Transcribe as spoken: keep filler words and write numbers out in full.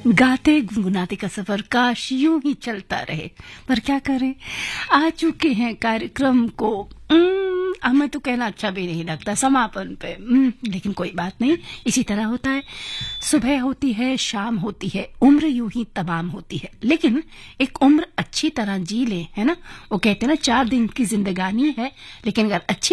गाते गुनगुनाते का सफर काश यूं ही चलता रहे, पर क्या करें, आ चुके हैं कार्यक्रम को उम्म, हमें तो कहना अच्छा भी नहीं लगता समापन पे। उम्म, लेकिन कोई बात नहीं, इसी तरह होता है। सुबह होती है, शाम होती है, उम्र यूं ही तमाम होती है, लेकिन एक उम्र अच्छी तरह जी ले, है ना। वो कहते हैं ना, चार दिन की जिंदगानी है, लेकिन अगर अच्छी